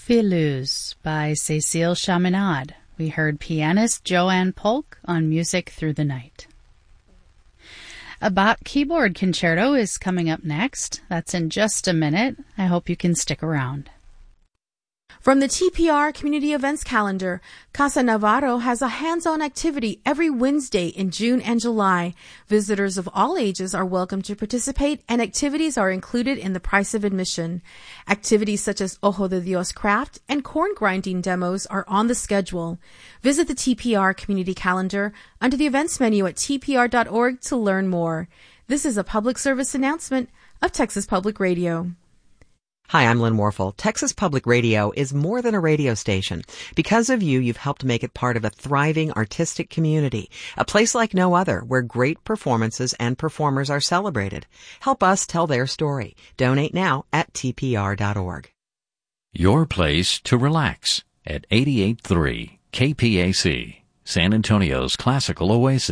Filus by Cécile Chaminade. We heard pianist Joanne Polk on Music Through the Night. A Bach keyboard concerto is coming up next. That's in just a minute. I hope you can stick around. From the TPR Community Events Calendar, Casa Navarro has a hands-on activity every Wednesday in June and July. Visitors of all ages are welcome to participate, and activities are included in the price of admission. Activities such as Ojo de Dios craft and corn grinding demos are on the schedule. Visit the TPR Community Calendar under the events menu at tpr.org to learn more. This is a public service announcement of Texas Public Radio. Hi, I'm Lynn Warfel. Texas Public Radio is more than a radio station. Because of you, you've helped make it part of a thriving artistic community, a place like no other where great performances and performers are celebrated. Help us tell their story. Donate now at tpr.org. Your place to relax at 88.3 KPAC, San Antonio's classical oasis.